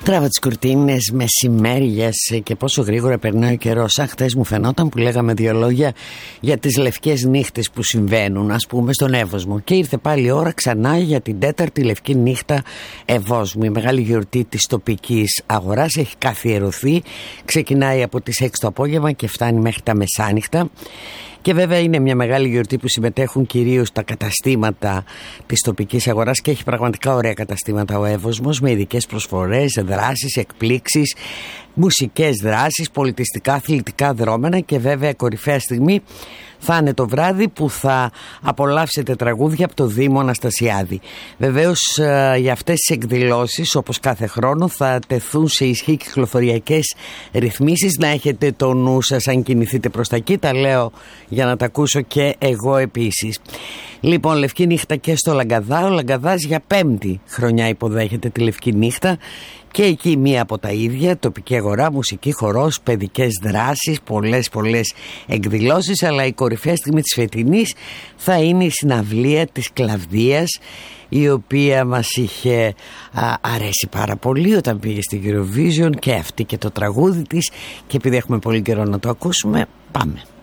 Τράβα τις κουρτίνες, μεσημέριες και πόσο γρήγορα περνάει ο καιρός. Σαν χτες μου φαινόταν που λέγαμε δύο λόγια για τις λευκές νύχτες που συμβαίνουν, ας πούμε, στον Εύωσμο. Και ήρθε πάλι η ώρα ξανά για την τέταρτη λευκή νύχτα Ευόσμου. Η μεγάλη γιορτή της τοπικής αγοράς έχει καθιερωθεί. Ξεκινάει από τις 6 το απόγευμα και φτάνει μέχρι τα μεσάνυχτα. Και βέβαια είναι μια μεγάλη γιορτή που συμμετέχουν κυρίως τα καταστήματα της τοπικής αγοράς και έχει πραγματικά ωραία καταστήματα ο Εύωσμος με ειδικές προσφορές, δράσεις, εκπλήξεις, μουσικές δράσεις, πολιτιστικά, αθλητικά δρόμενα και βέβαια κορυφαία στιγμή θα είναι το βράδυ που θα απολαύσετε τραγούδια από το Δήμο Αναστασιάδη. Βεβαίως για αυτές τις εκδηλώσεις, όπως κάθε χρόνο, θα τεθούν σε ισχύ κυκλοφοριακές ρυθμίσεις. Να έχετε το νου σας αν κινηθείτε προς τα εκεί, τα λέω για να τα ακούσω και εγώ επίσης. Λοιπόν, λευκή νύχτα και στο Λαγκαδά. Ο Λαγκαδάς για 5η χρονιά υποδέχεται τη λευκή νύχτα. Και εκεί μία από τα ίδια, τοπική αγορά, μουσική, χορός, παιδικές δράσεις, πολλές εκδηλώσεις, αλλά η κορυφαία στιγμή της φετινής θα είναι η συναυλία της Κλαβδίας, η οποία μας είχε αρέσει πάρα πολύ όταν πήγε στην Eurovision και αυτή και το τραγούδι της, και επειδή έχουμε πολύ καιρό να το ακούσουμε, πάμε.